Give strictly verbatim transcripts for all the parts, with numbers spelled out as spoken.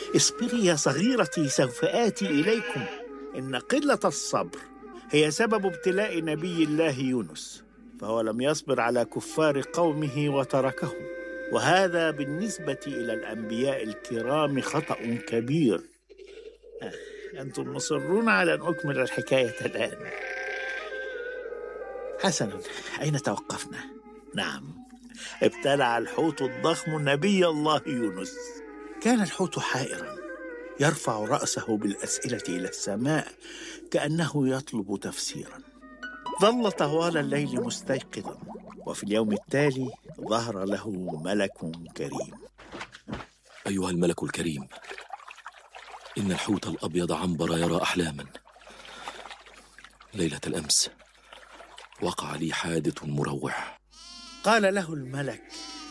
اصبري يا صغيرتي، سوف آتي إليكم. إن قلة الصبر هي سبب ابتلاء نبي الله يونس، فهو لم يصبر على كفار قومه وتركهم، وهذا بالنسبة إلى الأنبياء الكرام خطأ كبير. آه، أنتم مصرون على أن أكمل الحكاية الآن. حسنا، أين توقفنا؟ نعم، ابتلع الحوت الضخم نبي الله يونس. كان الحوت حائرا يرفع رأسه بالأسئلة إلى السماء كأنه يطلب تفسيرا. ظل طوال الليل مستيقظا، وفي اليوم التالي ظهر له ملك كريم. أيها الملك الكريم، إن الحوت الأبيض عنبر يرى أحلاما. ليلة الأمس وقع لي حادث مروع. قال له الملك: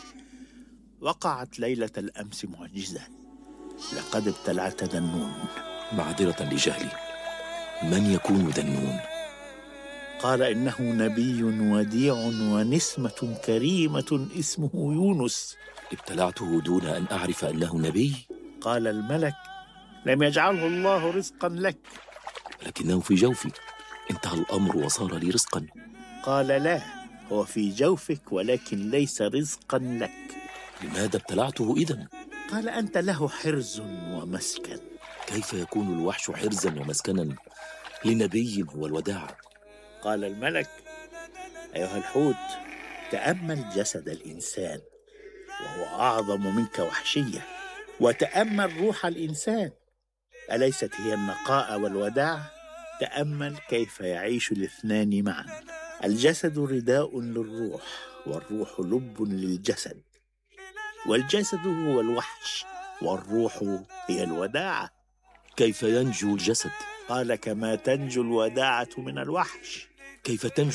وقعت ليلة الأمس معجزة، لقد ابتلعت ذنون. معذرة لجهلي، من يكون ذنون؟ قال: إنه نبي وديع ونسمة كريمة اسمه يونس. ابتلعته دون أن أعرف أنه نبي؟ قال الملك: لم يجعله الله رزقا لك. لكنه في جوفي، انتهى الأمر وصار لي رزقا. قال: لا، هو في جوفك ولكن ليس رزقا لك. لماذا ابتلعته إذن؟ قال: أنت له حرز ومسكن. كيف يكون الوحش حرزا ومسكنا لنبي والوداع؟ قال الملك: أيها الحوت، تأمل جسد الإنسان وهو أعظم منك وحشية، وتأمل روح الإنسان، أليست هي النقاء والوداع؟ تأمل كيف يعيش الاثنان معا. الجسد رداء للروح، والروح لب للجسد، والجسد هو الوحش، والروح هي الوداعة. كيف ينجو الجسد؟ قال: كما تنجو الوداعة من الوحش. كيف تنجو